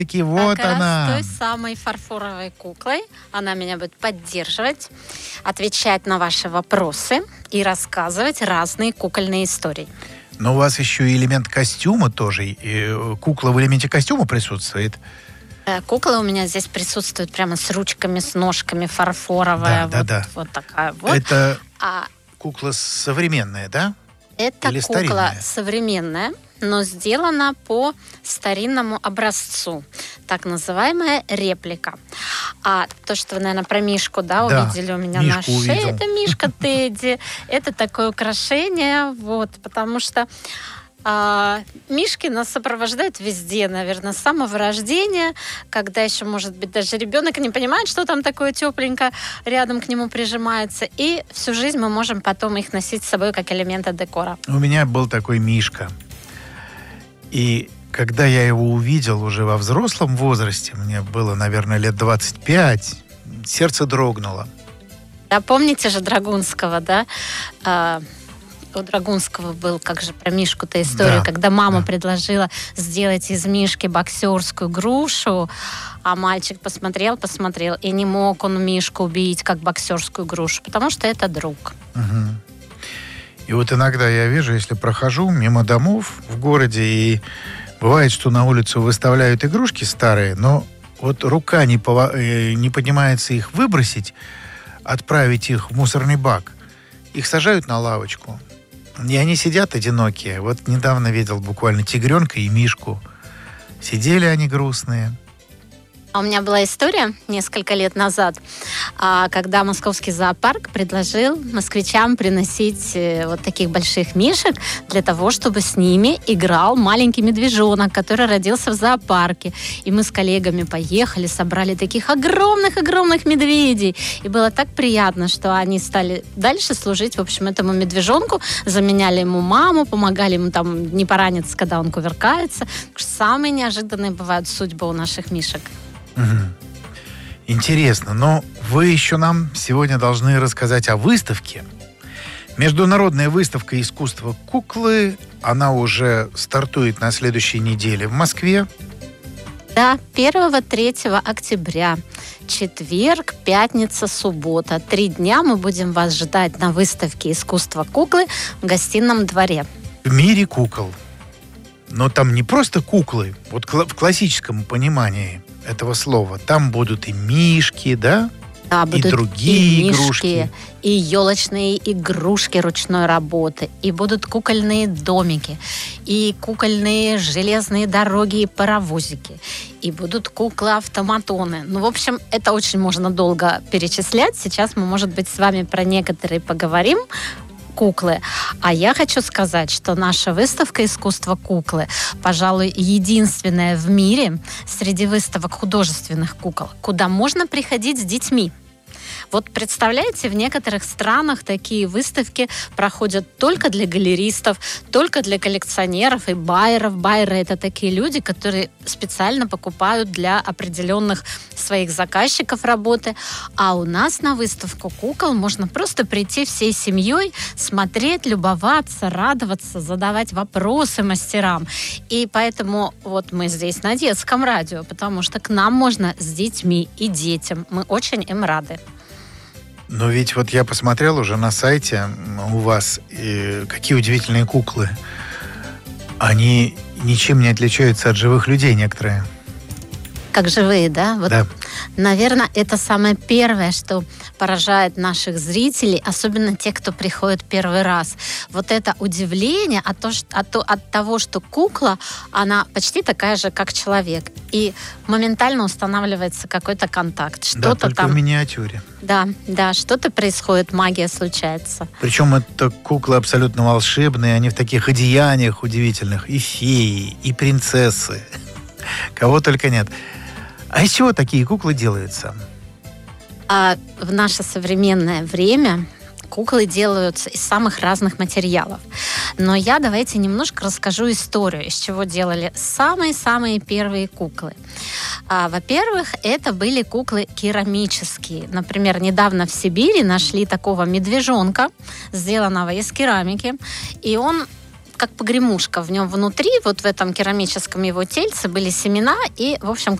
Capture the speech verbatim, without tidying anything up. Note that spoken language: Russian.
Таки вот как она. раз той самой фарфоровой куклой. Она меня будет поддерживать, отвечать на ваши вопросы и рассказывать разные кукольные истории. Но у вас еще и элемент костюма тоже. И кукла в элементе костюма присутствует. Кукла у меня здесь присутствует прямо с ручками, с ножками, фарфоровая. Да, вот, да, да. вот такая вот. Это а кукла современная, да? Это Или кукла старинная? современная, но сделана по старинному образцу. Так называемая реплика. А то, что вы, наверное, про Мишку, да, Да, увидели у меня Мишку на шее, увидел. это Мишка Тедди. Это такое украшение, вот, потому что а, Мишки нас сопровождают везде, наверное, с самого рождения, когда еще, может быть, даже ребенок не понимает, что там такое тепленько рядом к нему прижимается. И всю жизнь мы можем потом их носить с собой как элементы декора. У меня был такой Мишка. И когда я его увидел уже во взрослом возрасте, мне было, наверное, лет двадцать пять, сердце дрогнуло. Да, помните же Драгунского, да? А, у Драгунского был, как же про Мишку-то история, Да, когда мама да. предложила сделать из Мишки боксерскую грушу, а мальчик посмотрел, посмотрел, и не мог он Мишку убить как боксерскую грушу, потому что это друг. Угу. И вот иногда я вижу, если прохожу мимо домов в городе, и бывает, что на улицу выставляют игрушки старые, но вот рука не, пова- э, не поднимается их выбросить, отправить их в мусорный бак. Их сажают на лавочку. И они сидят одинокие. Вот недавно видел буквально тигренка и мишку. Сидели они грустные. А у меня была история несколько лет назад, а, когда московский зоопарк предложил москвичам приносить э, вот таких больших мишек для того, чтобы с ними играл маленький медвежонок, который родился в зоопарке. И мы с коллегами поехали, собрали таких огромных-огромных медведей. И было так приятно, что они стали дальше служить, в общем, этому медвежонку, заменяли ему маму, помогали ему там не пораниться, когда он кувыркается. Самые неожиданные бывают судьбы у наших мишек. Угу. Интересно, но вы еще нам сегодня должны рассказать о выставке. Международная выставка искусства куклы, она уже стартует на следующей неделе в Москве. Да, первого-третьего октября. Четверг, пятница, суббота. Три дня мы будем вас ждать на выставке искусства куклы в гостином дворе. В мире кукол. Но там не просто куклы, вот кла- в классическом понимании этого слова. Там будут и мишки, да? Да, будут и другие и мишки, игрушки. и елочные игрушки ручной работы, и будут кукольные домики, и кукольные железные дороги и паровозики, и будут куклы-автоматоны. Ну, в общем, это очень можно долго перечислять. Сейчас мы, может быть, с вами про некоторые поговорим. Куклы. А я хочу сказать, что наша выставка искусства куклы, пожалуй, единственная в мире среди выставок художественных кукол, куда можно приходить с детьми. Вот представляете, в некоторых странах такие выставки проходят только для галеристов, только для коллекционеров и байеров. Байеры — это такие люди, которые специально покупают для определенных своих заказчиков работы. А у нас на выставку кукол можно просто прийти всей семьей, смотреть, любоваться, радоваться, задавать вопросы мастерам. И поэтому вот мы здесь на детском радио, потому что к нам можно с детьми и детям. Мы очень им рады. Но ведь вот я посмотрел уже на сайте у вас, и какие удивительные куклы. Они ничем не отличаются от живых людей некоторые. Как живые, да? Вот, да. Наверное, это самое первое, что поражает наших зрителей, особенно тех, кто приходит первый раз. Вот это удивление от, то, от, от того, что кукла, она почти такая же, как человек. И моментально устанавливается какой-то контакт. Что-то да, только там... в миниатюре. Да, да, что-то происходит, магия случается. Причем это куклы абсолютно волшебные, они в таких одеяниях удивительных. И феи, и принцессы. Кого только нет. А из чего такие куклы делаются? А в наше современное время куклы делаются из самых разных материалов. Но я давайте немножко расскажу историю, из чего делали самые-самые первые куклы. А, во-первых, это были куклы керамические. Например, недавно в Сибири нашли такого медвежонка, сделанного из керамики, и он как погремушка. В нем внутри, вот в этом керамическом его тельце были семена и, в общем,